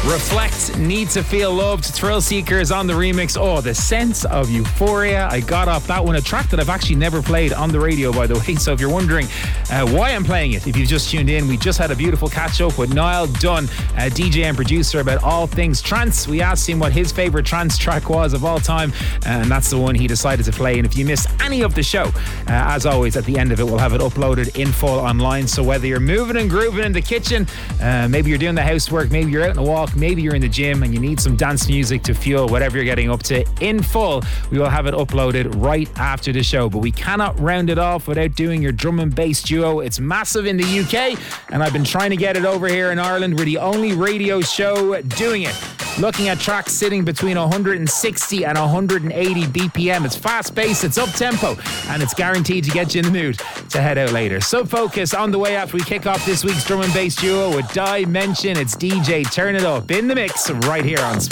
Reflect, Need to Feel Loved, Thrill Seekers on the remix. Oh, the sense of euphoria I got off that one. A track that I've actually never played on the radio, by the way. So if you're wondering why I'm playing it, if you've just tuned in, we just had a beautiful catch up with Niall Dunn, DJ and producer, about all things trance. We asked him what his favourite trance track was of all time, and that's the one he decided to play. And if you missed any of the show, as always, at the end of it, we'll have it uploaded in full online. So whether you're moving and grooving in the kitchen, maybe you're doing the housework, maybe you're out on a walk, maybe you're in the gym and you need some dance music to fuel whatever you're getting up to, in full, we will have it uploaded right after the show. But we cannot round it off without doing your drum and bass duo. It's massive in the UK, and I've been trying to get it over here in Ireland. We're the only radio show doing it. Looking at tracks sitting between 160 and 180 BPM. It's fast paced, it's up tempo, and it's guaranteed to get you in the mood to head out later. So focus on the way after we kick off this week's drum and bass duo with Dimension. It's DJ Turn It Up in the mix right here on Spin.